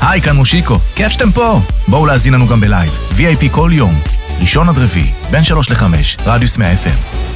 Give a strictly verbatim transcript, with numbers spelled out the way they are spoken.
היי, כאן מושיקו, כיף שאתם פה. בואו להזין לנו גם בלייב, וי איי פי כל יום, ראשון עד רביעי, בין שלוש לחמש, רדיוס מאה אף אם.